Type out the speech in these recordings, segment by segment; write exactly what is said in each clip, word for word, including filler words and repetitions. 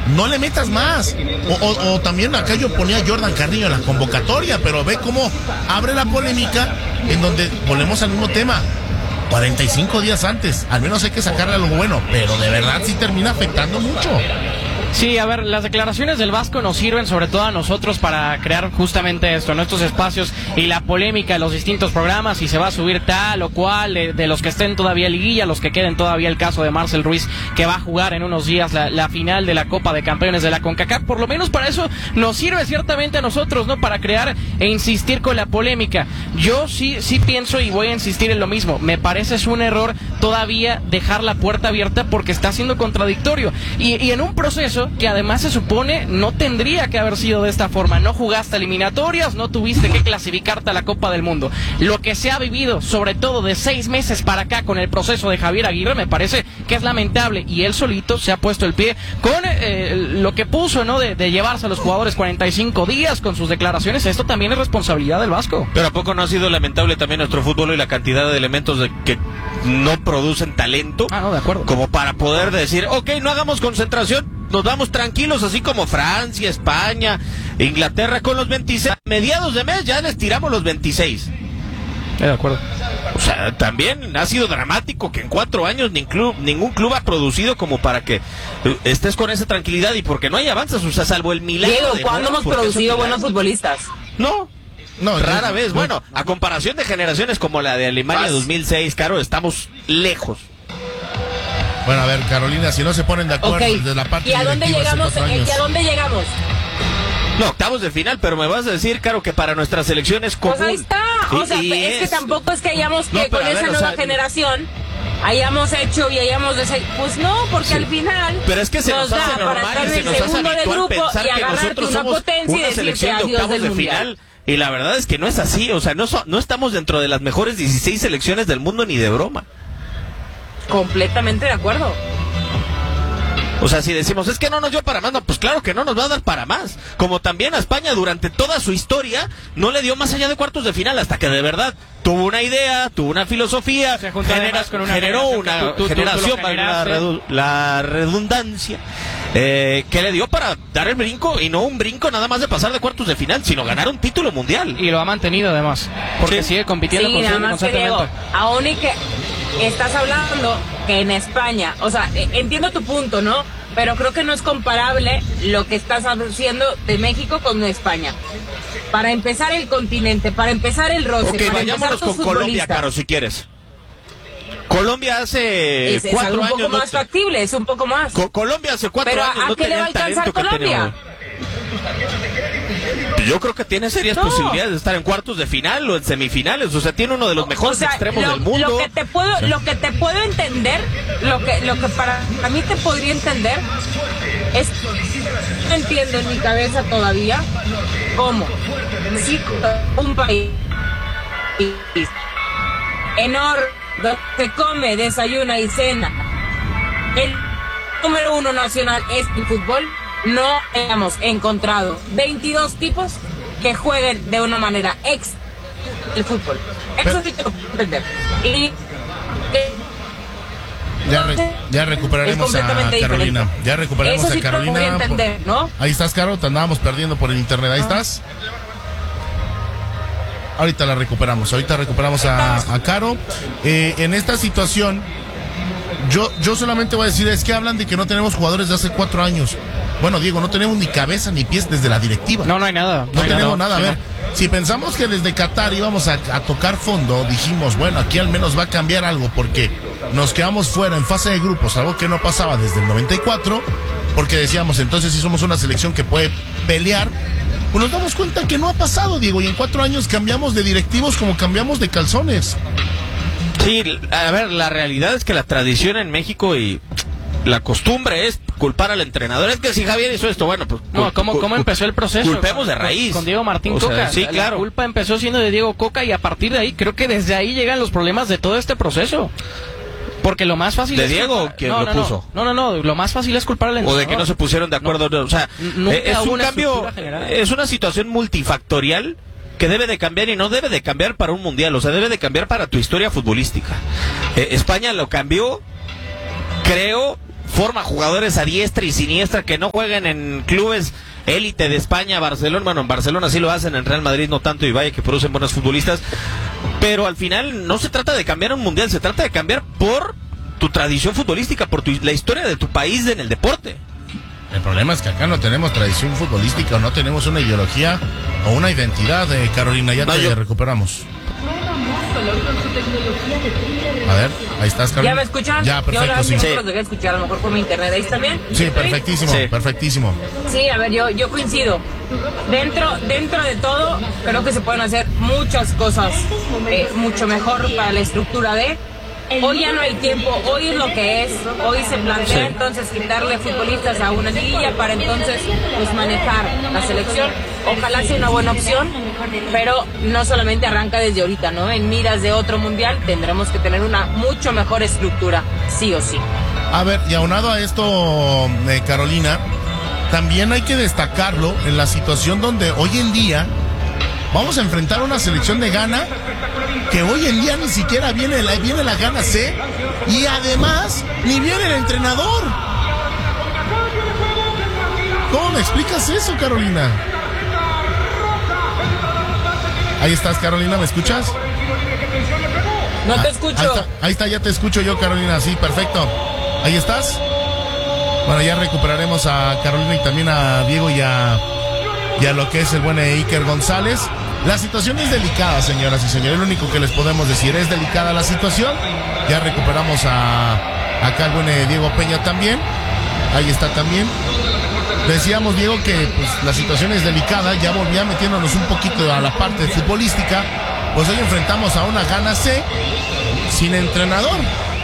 no le metas más. O, o, o también acá yo ponía a Jordan Carrillo en la convocatoria, pero ve cómo abre la polémica en donde volvemos al mismo tema. cuarenta y cinco días antes, al menos hay que sacarle algo bueno, pero de verdad sí termina afectando mucho. Sí, a ver, las declaraciones del Vasco nos sirven sobre todo a nosotros para crear justamente esto, ¿no? Estos espacios y la polémica de los distintos programas, si se va a subir tal o cual, de, de los que estén todavía liguilla, los que queden todavía, el caso de Marcel Ruiz, que va a jugar en unos días la, la final de la Copa de Campeones de la CONCACAF. Por lo menos para eso nos sirve ciertamente a nosotros, ¿no? Para crear e insistir con la polémica. Yo sí, sí pienso y voy a insistir en lo mismo. Me parece es un error todavía dejar la puerta abierta porque está siendo contradictorio. Y, y en un proceso que además se supone no tendría que haber sido de esta forma. No jugaste eliminatorias, no tuviste que clasificarte a la Copa del Mundo. Lo que se ha vivido, sobre todo de seis meses para acá con el proceso de Javier Aguirre, me parece que es lamentable, y él solito se ha puesto el pie con eh, lo que puso, ¿no? De, de llevarse a los jugadores cuarenta y cinco días con sus declaraciones. Esto también es responsabilidad del Vasco. Pero ¿a poco no ha sido lamentable también nuestro fútbol y la cantidad de elementos de que no producen talento? Ah, no, de acuerdo. Como para poder decir, ok, no hagamos concentración, nos vamos tranquilos, así como Francia, España, Inglaterra, con los veintiséis. A mediados de mes ya les tiramos los veintiséis. De acuerdo. O sea, también ha sido dramático que en cuatro años ningún club, ningún club ha producido como para que estés con esa tranquilidad, y porque no hay avances, o sea, salvo el milagro. Diego, de ¿cuándo hemos producido buenos futbolistas? No. No, Rara no, vez. no, Bueno, no. a comparación de generaciones como la de Alemania dos mil seis, Caro, estamos lejos. Bueno, a ver, Carolina, si no se ponen de acuerdo Okay. desde la parte ¿Y a dónde directiva hace llegamos? cuatro ¿Y años. a dónde llegamos? No, octavos de final, pero me vas a decir, Caro, que para nuestra selección es común. Pues ahí está. O Y- sea, y es, que es- tampoco es que hayamos que No, pero con a esa ver, o nueva sea, generación hayamos hecho y hayamos dese... pues no, porque Sí. al final Pero es que se nos, da hace para normal estar y se en nos hace segundo del habitual grupo pensar y que agarrarte nosotros una somos potencia y una decirte selección de adiós octavos del de mundial. final. Y la verdad es que no es así, o sea, no, so- no estamos dentro de las mejores dieciséis selecciones del mundo ni de broma. Completamente de acuerdo. O sea, si decimos, es que no nos dio para más, no, pues claro que no nos va a dar para más. Como también a España durante toda su historia no le dio más allá de cuartos de final, hasta que de verdad tuvo una idea, tuvo una filosofía, Se juntó genera- además con una generó generación una que tú- tú- tú lo generación, valga la, generaste. redu- la redundancia, eh, que le dio para dar el brinco, y no un brinco nada más de pasar de cuartos de final, sino ganar un título mundial. Y lo ha mantenido además, porque Sí. sigue compitiendo Sí, con nada más que Diego, constantemente. aún y que estás hablando que en España, o sea, eh, entiendo tu punto, ¿no? Pero creo que no es comparable lo que estás haciendo de México con España. Para empezar el continente, para empezar el roce, Ok, para vayámonos empezar tus con Colombia, futbolistas. Caro, si quieres. Colombia hace Es, es cuatro algo un años. poco no más te- factible, es un poco más. Co- Colombia hace cuatro Pero años ¿a no qué le va tenía a el talento alcanzar que tiene Colombia? hoy. Yo creo que tiene serias No. posibilidades de estar en cuartos de final o en semifinales. O sea, tiene uno de los mejores O sea, extremos lo, del mundo. Lo que te puedo, lo que te puedo entender, lo que, lo que para a mí te podría entender es, no entiendo en mi cabeza todavía cómo si un país enorme donde se come, desayuna y cena, el número uno nacional es el fútbol, no hemos encontrado veintidós tipos que jueguen de una manera ex el fútbol. Eso sí te lo puedo entender. Y eh, Ya, re- ya recuperaremos Es a completamente Carolina. diferente. Ya recuperaremos Eso sí a te lo Carolina. podría entender, por- ¿no? Ahí estás, Caro. Te andábamos perdiendo por el internet. Ahí estás. Ahorita la recuperamos. Ahorita recuperamos a, a Caro. Eh, en esta situación, yo, yo solamente voy a decir, es que hablan de que no tenemos jugadores de hace cuatro años. Bueno, Diego, no tenemos ni cabeza ni pies desde la directiva. No, no hay nada. No hay tenemos nada, a Sí, ver, si pensamos que desde Qatar íbamos a, a tocar fondo, dijimos, bueno, aquí al menos va a cambiar algo, porque nos quedamos fuera en fase de grupos, algo que no pasaba desde el noventa y cuatro, porque decíamos, entonces si somos una selección que puede pelear, pues nos damos cuenta que no ha pasado, Diego, y en cuatro años cambiamos de directivos como cambiamos de calzones. Sí, a ver, la realidad es que la tradición en México y la costumbre es culpar al entrenador. Es que si Javier hizo esto, bueno, pues... No, ¿cómo, cómo empezó el proceso? Culpemos de Con- raíz. Con Diego Martín O sea, Coca. sí, La- claro. La culpa empezó siendo de Diego Coca y a partir de ahí, creo que desde ahí llegan los problemas de todo este proceso. Porque lo más fácil ¿De es Diego culpar- quién no, lo no, no. puso? No, no, no, lo más fácil es culpar al O entrenador. de que no se pusieron de acuerdo. No. O sea, Nunca eh, es hubo un una cambio, estructura general. es una situación multifactorial que debe de cambiar, y no debe de cambiar para un mundial, o sea, debe de cambiar para tu historia futbolística. Eh, España lo cambió, creo, forma jugadores a diestra y siniestra que no jueguen en clubes élite de España, Barcelona. Bueno, en Barcelona sí lo hacen, en Real Madrid no tanto, y vaya que producen buenos futbolistas. Pero al final no se trata de cambiar un mundial, se trata de cambiar por tu tradición futbolística, por tu, la historia de tu país en el deporte. El problema es que acá no tenemos tradición futbolística, o no tenemos una ideología o una identidad, de Carolina. Ya no, te yo... recuperamos. A ver, ahí estás, Carolina. ¿Ya me escuchan? Ya, perfecto, yo sí. sí. Los dejé escuchar, a lo mejor por mi internet. ¿Ahí está bien? Sí, perfectísimo, sí. perfectísimo. Sí, a ver, yo, yo coincido. Dentro, dentro de todo, creo que se pueden hacer muchas cosas eh, mucho mejor para la estructura de... Hoy ya no hay tiempo, hoy es lo que es, hoy se plantea sí. entonces quitarle futbolistas a una liguilla para entonces pues manejar la selección. Ojalá sea una buena opción, pero no solamente arranca desde ahorita, ¿no? En miras de otro mundial tendremos que tener una mucho mejor estructura, sí o sí. A ver, y aunado a esto, eh, Carolina, también hay que destacarlo en la situación donde hoy en día vamos a enfrentar una selección de Ghana que hoy en día ni siquiera viene la, viene la Ghana C, y además ni viene el entrenador. ¿Cómo me explicas eso, Carolina? Ahí estás, Carolina, ¿me escuchas? No te escucho. Ahí está, ahí está, ya te escucho yo, Carolina, sí, perfecto. Ahí estás. Bueno, ya recuperaremos a Carolina y también a Diego y a, y a lo que es el buen Iker González. La situación es delicada, señoras y señores, lo único que les podemos decir, es delicada la situación. Ya recuperamos a acá el buen Diego Peña también, ahí está también. Decíamos, Diego, que pues la situación es delicada, ya volvía metiéndonos un poquito a la parte futbolística, pues hoy enfrentamos a una Ghana C sin entrenador.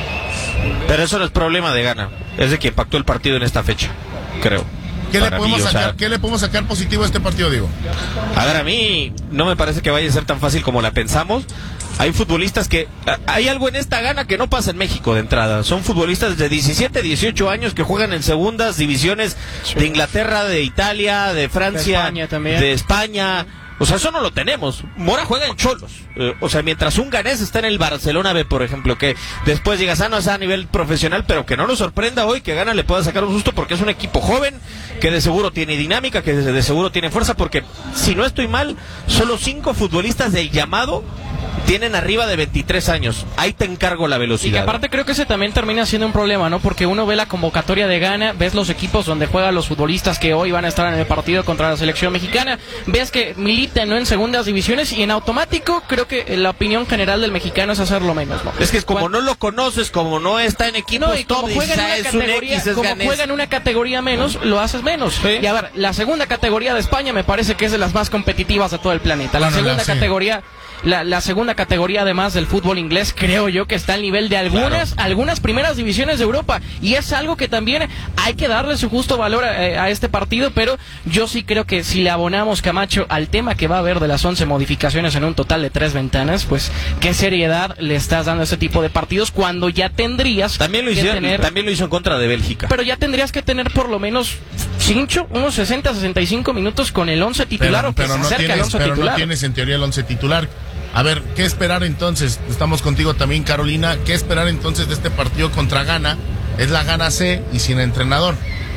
Pero eso no es problema de Ghana, es de quien pactó el partido en esta fecha, creo. ¿Qué le, podemos mí, sacar, o sea, ¿Qué le podemos sacar positivo a este partido, Diego? A ver, a mí no me parece que vaya a ser tan fácil como la pensamos. Hay futbolistas que... Hay algo en esta Ghana que no pasa en México de entrada. Son futbolistas de diecisiete, dieciocho años que juegan en segundas divisiones de Inglaterra, de Italia, de Francia, de España. También. De España. O sea, eso no lo tenemos. Mora juega en Cholos. Eh, o sea, mientras un ganés está en el Barcelona B, por ejemplo, que después llega sano a nivel profesional, pero que no nos sorprenda hoy que Ghana le pueda sacar un susto, porque es un equipo joven, que de seguro tiene dinámica, que de seguro tiene fuerza, porque si no estoy mal, solo cinco futbolistas del llamado tienen arriba de veintitrés años. Ahí te encargo la velocidad. Y que aparte creo que ese también termina siendo un problema, ¿no? Porque uno ve la convocatoria de Ghana, ves los equipos donde juegan los futbolistas que hoy van a estar en el partido contra la selección mexicana, ves que militan, ¿no?, en segundas divisiones, y en automático creo que la opinión general del mexicano es hacerlo menos, ¿no? Es que como Cuando... no lo conoces, como no está en equipos, no, y como top, juegan una es categoría, un X, es como ganés. juegan una categoría menos, lo haces menos. ¿Sí? Y a ver, la segunda categoría de España me parece que es de las más competitivas de todo el planeta. La bueno, segunda la, categoría... La, la segunda categoría, además del fútbol inglés, creo yo que está al nivel de algunas claro. algunas primeras divisiones de Europa, y es algo que también hay que darle su justo valor a, a este partido. Pero yo sí creo que si le abonamos, Camacho, al tema que va a haber de las once modificaciones en un total de tres ventanas, pues qué seriedad le estás dando a este tipo de partidos cuando ya tendrías también lo que hicieron, tener... También lo hizo en contra de Bélgica. Pero ya tendrías que tener por lo menos cincho, unos sesenta, sesenta y cinco minutos con el once titular, pero, o que pero se no acerque tienes, al once pero titular. no tienes en teoría el once titular. A ver, ¿qué esperar entonces? Estamos contigo también, Carolina. ¿Qué esperar entonces de este partido contra Ghana? Es la Ghana C y sin entrenador.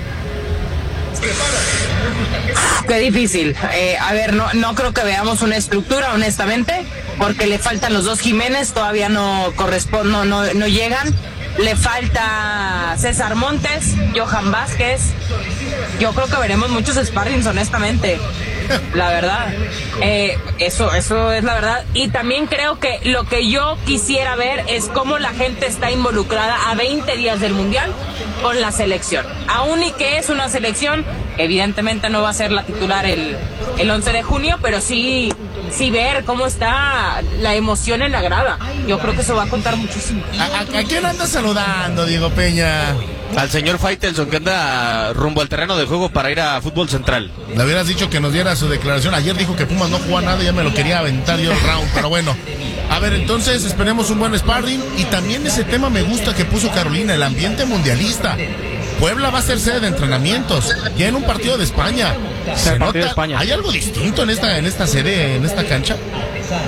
Qué difícil. Eh, a ver, no, no creo que veamos una estructura, honestamente, porque le faltan los dos Jiménez, todavía no corresponden, no, no, no llegan. Le falta César Montes, Johan Vázquez. Yo creo que veremos muchos sparrings, honestamente. La verdad, eh, eso, eso es la verdad. Y también creo que lo que yo quisiera ver es cómo la gente está involucrada a veinte días del Mundial con la selección. Aún y que es una selección, evidentemente no va a ser la titular el, el once de junio, pero sí, sí ver cómo está la emoción en la grada. Yo creo que eso va a contar muchísimo. ¿A, a, a quién andas saludando, Diego Peña? Al señor Faitelson, que anda rumbo al terreno de juego para ir a Fútbol Central. Le hubieras dicho que nos diera su declaración. Ayer dijo que Pumas no jugaba nada y ya me lo quería aventar yo el round, pero bueno. A ver, entonces esperemos un buen sparring. Y también ese tema me gusta que puso Carolina, el ambiente mundialista. Puebla va a ser sede de entrenamientos, ya en un partido de España. Se nota, de España. ¿Hay algo distinto en esta, en esta sede, en esta cancha?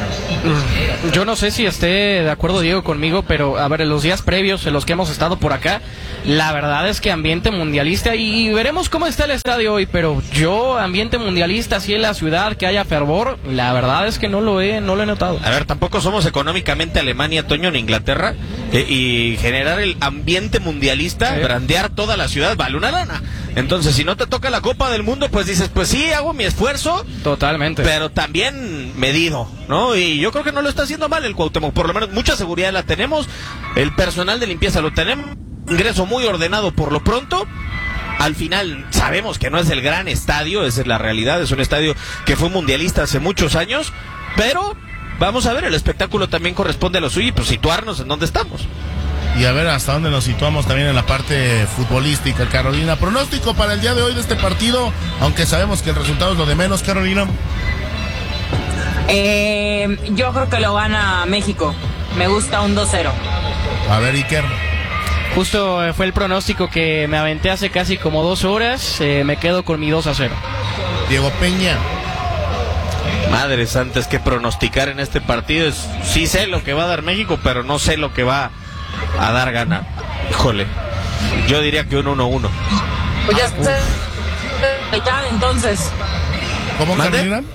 Yo no sé si esté de acuerdo Diego conmigo, pero a ver, en los días previos en los que hemos estado por acá, la verdad es que ambiente mundialista, y veremos cómo está el estadio hoy, pero yo, ambiente mundialista así en la ciudad, que haya fervor, la verdad es que no lo he, no lo he notado. A ver, tampoco somos económicamente Alemania, Toño, en Inglaterra, eh, y generar el ambiente mundialista, sí, brandear toda la ciudad, vale una lana. Entonces, si no te toca la Copa del Mundo, pues dices, pues sí, hago mi esfuerzo. Totalmente. Pero también medido, ¿no? Y yo creo que no lo está haciendo mal el Cuauhtémoc, por lo menos mucha seguridad la tenemos, el personal de limpieza lo tenemos, ingreso muy ordenado por lo pronto. Al final sabemos que no es el gran estadio, esa es la realidad, es un estadio que fue mundialista hace muchos años, pero vamos a ver, el espectáculo también corresponde a lo suyo y pues situarnos en donde estamos. Y a ver hasta dónde nos situamos también en la parte futbolística, Carolina. Pronóstico para el día de hoy de este partido, aunque sabemos que el resultado es lo de menos, Carolina. Eh, yo creo que lo gana México. Me gusta un dos cero. A ver, Iker. Justo eh, fue el pronóstico que me aventé hace casi como dos horas. Eh, me quedo con mi dos a cero. Diego Peña. Madre santa, es que pronosticar en este partido es, sí sé lo que va a dar México, pero no sé lo que va a dar gana. Híjole, yo diría que un uno uno. Pues ya está. Ya, entonces. ¿Cómo, ¿Mande? Carolina?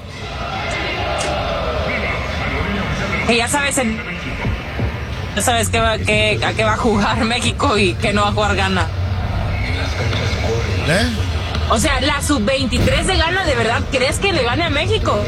Que ya sabes en... ya sabes que va, que, a qué va a jugar México y que no va a jugar Ghana. ¿Eh? O sea, la sub veintitrés de Ghana, ¿de verdad crees que le gane a México?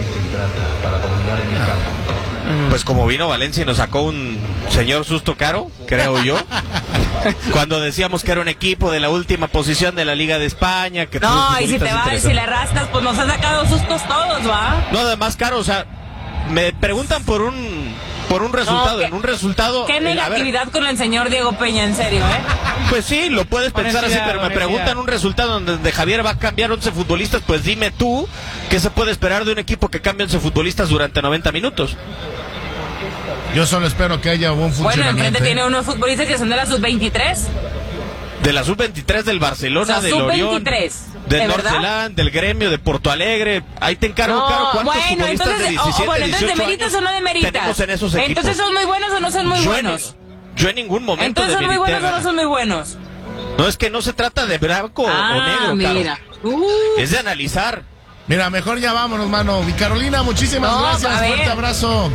Pues como vino Valencia y nos sacó un señor susto caro, creo yo, cuando decíamos que era un equipo de la última posición de la Liga de España, que no, y si te vas y si le rascas, pues nos han sacado sustos todos, ¿va? No, además caro, o sea, me preguntan por un por un resultado, no, en un resultado... Qué negatividad con el señor Diego Peña, en serio, ¿eh? Pues sí, lo puedes pensar así, pero me preguntan un resultado donde Javier va a cambiar once futbolistas, pues dime tú, ¿qué se puede esperar de un equipo que cambia once futbolistas durante noventa minutos? Yo solo espero que haya buen funcionamiento. Bueno, enfrente tiene unos futbolistas que son de la sub veintitrés. De la sub veintitrés del Barcelona, o sea, del Orión, del Norcelán, del Gremio, de Porto Alegre. Ahí te encargo, no, Caro, ¿cuántos bueno, futbolistas entonces, de diecisiete, oh, bueno, entonces, dieciocho ¿de meritas años o no de meritas? tenemos en esos equipos? Entonces, ¿son muy buenos o no son muy yo buenos? En, yo en ningún momento entonces, ¿son muy buenos o no son muy buenos? No, es que no se trata de blanco ah, o negro, mira. Caro. Uh. Es de analizar. Mira, mejor ya vámonos, mano. Y Carolina, muchísimas no, gracias. Fuerte abrazo.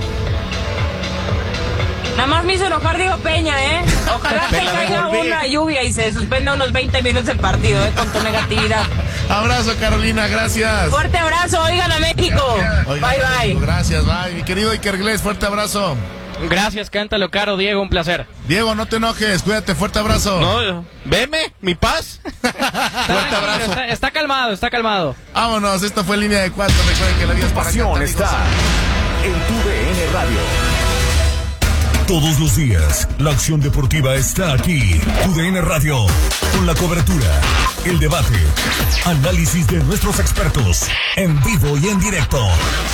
Nada más me hizo enojar Diego Peña, ¿eh? Ojalá que caiga una lluvia y se suspenda unos veinte minutos el partido, ¿eh? Con tu negatividad. Abrazo, Carolina, gracias. Fuerte abrazo, oigan a México. Oigan, bye, bye. México, gracias, bye. Mi querido Iker Gles, fuerte abrazo. Gracias, cántalo, Caro, Diego, un placer. Diego, no te enojes, cuídate, fuerte abrazo. No, veme, mi paz. Fuerte abrazo. Está, está calmado, está calmado. Vámonos, esto fue Línea de Cuatro. Recuerden que la vida es para Pasión está en tu D N Radio. Todos los días, la acción deportiva está aquí. Tu D N Radio, con la cobertura, el debate, análisis de nuestros expertos, en vivo y en directo.